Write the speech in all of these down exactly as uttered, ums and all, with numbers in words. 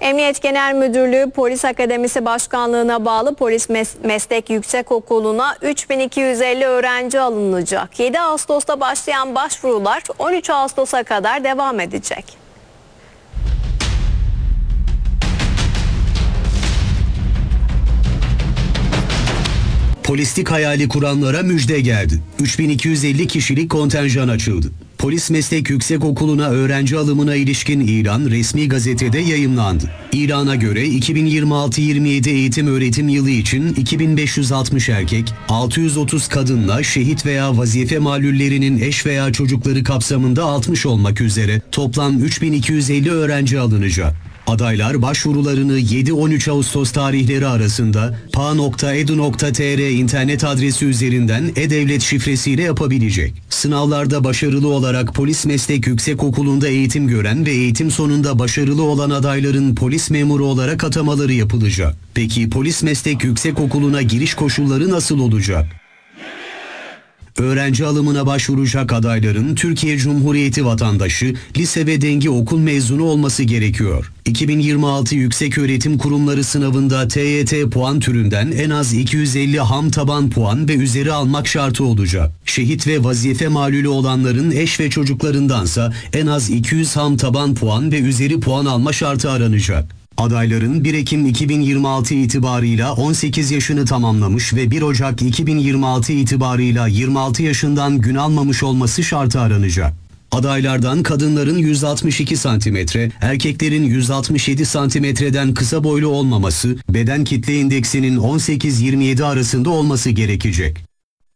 Emniyet Genel Müdürlüğü Polis Akademisi Başkanlığı'na bağlı Polis Mes- Meslek Yüksekokulu'na üç bin iki yüz elli öğrenci alınacak. yedi Ağustos'ta başlayan başvurular on üç Ağustos'a kadar devam edecek. Polislik hayali kuranlara müjde geldi. üç bin iki yüz elli kişilik kontenjan açıldı. Polis Meslek Yüksekokulu'na öğrenci alımına ilişkin ilan resmi gazetede yayımlandı. İlana göre iki bin yirmi altı yirmi yedi eğitim öğretim yılı için iki bin beş yüz altmış erkek, altı yüz otuz kadınla şehit veya vazife malullerinin eş veya çocukları kapsamında altmış olmak üzere toplam üç bin iki yüz elli öğrenci alınacak. Adaylar başvurularını yedi on üç Ağustos tarihleri arasında p a nokta e d u nokta t r internet adresi üzerinden e-devlet şifresiyle yapabilecek. Sınavlarda başarılı olarak Polis Meslek Yüksekokulu'nda eğitim gören ve eğitim sonunda başarılı olan adayların polis memuru olarak atamaları yapılacak. Peki Polis Meslek Yüksekokulu'na giriş koşulları nasıl olacak? Öğrenci alımına başvuracak adayların Türkiye Cumhuriyeti vatandaşı, lise ve dengi okul mezunu olması gerekiyor. iki bin yirmi altı Yükseköğretim Kurumları sınavında T Y T puan türünden en az iki yüz elli ham taban puan ve üzeri almak şartı olacak. Şehit ve vazife malulü olanların eş ve çocuklarındansa en az iki yüz ham taban puan ve üzeri puan alma şartı aranacak. Adayların bir Ekim iki bin yirmi altı itibarıyla on sekiz yaşını tamamlamış ve bir Ocak iki bin yirmi altı itibarıyla yirmi altı yaşından gün almamış olması şartı aranacak. Adaylardan kadınların yüz altmış iki santimetre, erkeklerin yüz altmış yedi santimetreden kısa boylu olmaması, beden kitle indeksinin on sekiz yirmi yedi arasında olması gerekecek.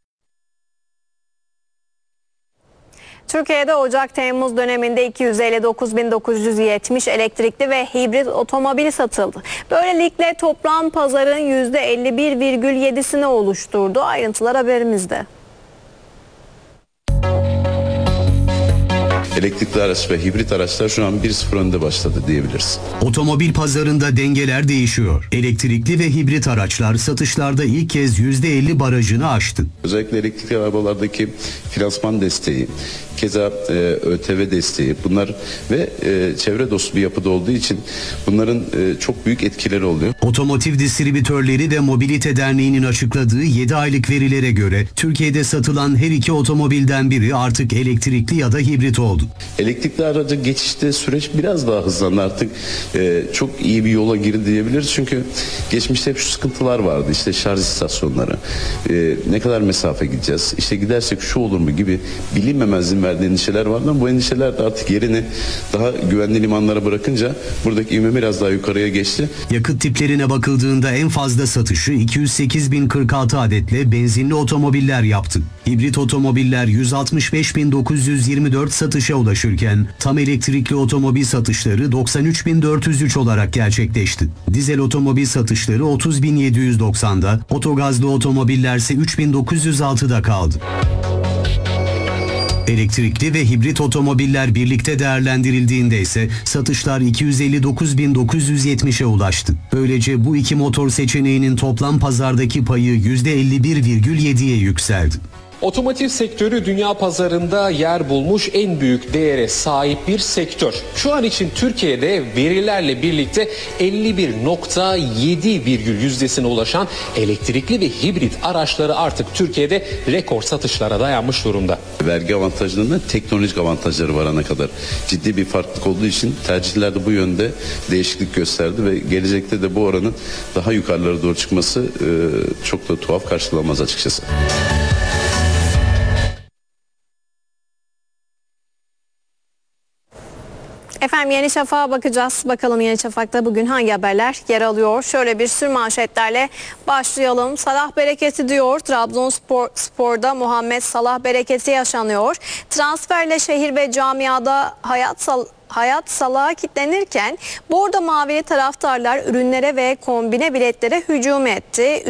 Türkiye'de Ocak-Temmuz döneminde iki yüz elli dokuz bin dokuz yüz yetmiş elektrikli ve hibrit otomobil satıldı. Böylelikle toplam pazarın yüzde elli bir virgül yedisini oluşturdu. Ayrıntılar haberimizde. Elektrikli araç ve hibrit araçlar şu an bir sıfır önde başladı diyebiliriz. Otomobil pazarında dengeler değişiyor. Elektrikli ve hibrit araçlar satışlarda ilk kez yüzde elli barajını aştı. Özellikle elektrikli arabalardaki finansman desteği, keza e, ÖTV desteği bunlar ve e, çevre dostu bir yapıda olduğu için bunların e, çok büyük etkileri oluyor. Otomotiv Distribütörleri ve Mobilite Derneği'nin açıkladığı yedi aylık verilere göre Türkiye'de satılan her iki otomobilden biri artık elektrikli ya da hibrit oldu. Elektrikli araca geçişte süreç biraz daha hızlandı artık e, çok iyi bir yola girdi diyebiliriz. Çünkü geçmişte hep şu sıkıntılar vardı, işte şarj istasyonları, e, ne kadar mesafe gideceğiz, işte gidersek şu olur mu gibi bilinmemezliğin verdiği endişeler vardı ama bu endişeler de artık yerini daha güvenli limanlara bırakınca buradaki ivme biraz daha yukarıya geçti. Yakıt tiplerine bakıldığında en fazla satışı iki yüz sekiz bin kırk altı adetle benzinli otomobiller yaptı. Hibrit otomobiller yüz altmış beş bin dokuz yüz yirmi dört satışa ulaşırken tam elektrikli otomobil satışları doksan üç bin dört yüz üç olarak gerçekleşti. Dizel otomobil satışları otuz bin yedi yüz doksan'da, otogazlı otomobiller ise üç bin dokuz yüz altı'da kaldı. Elektrikli ve hibrit otomobiller birlikte değerlendirildiğinde ise satışlar iki yüz elli dokuz bin dokuz yüz yetmiş'e ulaştı. Böylece bu iki motor seçeneğinin toplam pazardaki payı yüzde elli bir virgül yedi'ye yükseldi. Otomotiv sektörü dünya pazarında yer bulmuş en büyük değere sahip bir sektör. Şu an için Türkiye'de verilerle birlikte elli bir nokta yedi virgül yüzdesine ulaşan elektrikli ve hibrit araçları artık Türkiye'de rekor satışlara dayanmış durumda. Vergi avantajlarında teknolojik avantajları var ana kadar. Ciddi bir farklılık olduğu için tercihler de bu yönde değişiklik gösterdi ve gelecekte de bu oranın daha yukarılara doğru çıkması e, çok da tuhaf karşılanmaz açıkçası. Efendim Yeni Şafak'a bakacağız. Bakalım Yeni Şafak'ta bugün hangi haberler yer alıyor? Şöyle bir sürü manşetlerle başlayalım. Salah bereketi diyor. Trabzonspor Spor'da Muhammed Salah bereketi yaşanıyor. Transferle şehir ve camiada hayat sal Hayat Salah'a kilitlenirken Bordo Mavili taraftarlar ürünlere ve kombine biletlere hücum etti.